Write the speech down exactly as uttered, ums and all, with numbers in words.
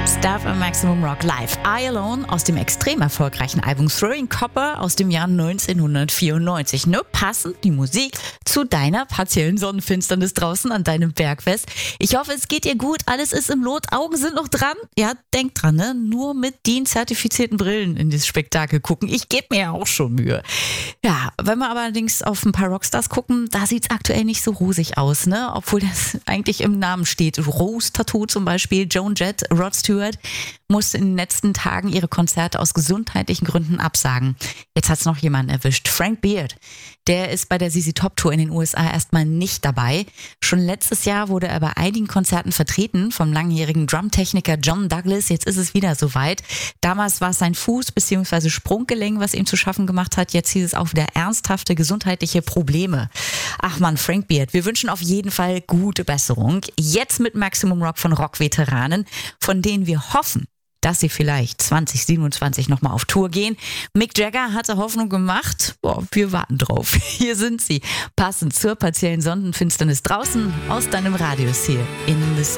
Stuff im Maximum Rock Live. I Alone aus dem extrem erfolgreichen Album Throwing Copper aus dem Jahr neunzehnhundertvierundneunzig. Nur passend die Musik zu deiner partiellen Sonnenfinsternis draußen an deinem Bergfest. Ich hoffe, es geht dir gut, alles ist im Lot, Augen sind noch dran. Ja, denk dran, ne? Nur mit den zertifizierten Brillen in das Spektakel gucken. Ich gebe mir ja auch schon Mühe. Ja, wenn wir aber allerdings auf ein paar Rockstars gucken, da sieht es aktuell nicht so rosig aus, ne? Obwohl das eigentlich im Namen steht. Rose Tattoo zum Beispiel, Joan Jett, Rod Stewart musste in den letzten Tagen ihre Konzerte aus gesundheitlichen Gründen absagen. Jetzt hat es noch jemanden erwischt. Frank Beard, der ist bei der Z Z Top Tour in den U S A erstmal nicht dabei. Schon letztes Jahr wurde er bei einigen Konzerten vertreten vom langjährigen Drumtechniker John Douglas. Jetzt ist es wieder soweit. Damals war es sein Fuß bzw. Sprunggelenk, was ihm zu schaffen gemacht hat. Jetzt hieß es auch wieder ernsthafte gesundheitliche Probleme. Ach man, Frank Beard, wir wünschen auf jeden Fall gute Besserung. Jetzt mit Maximum Rock von Rock-Veteranen, von denen wir hoffen, dass sie vielleicht zwanzig siebenundzwanzig nochmal auf Tour gehen. Mick Jagger hatte Hoffnung gemacht. Boah, wir warten drauf. Hier sind sie, passend zur partiellen Sonnenfinsternis draußen aus deinem Radius hier in the